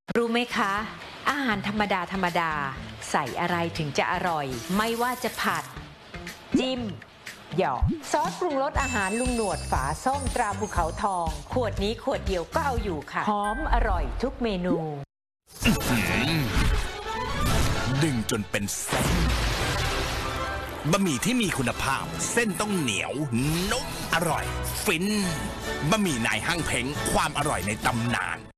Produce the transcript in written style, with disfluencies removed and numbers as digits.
รู้ไหมคะ อาหารธรรมดาใส่อะไรถึงจะอร่อยไม่ว่าจะผัดจิ้มหยอกซอสปรุงรสอาหารลุงหนวดฝาส้มตราภูเขาทองขวดนี้ขวดเดียวก็เอาอยู่ค่ะหอมอร่อยทุกเมนูดึงจนเป็นเส้นบะหมี่ที่มีคุณภาพเส้นต้องเหนียวนุ่มอร่อยฟินบะหมี่นายห้างเพ้งความอร่อยในตำนาน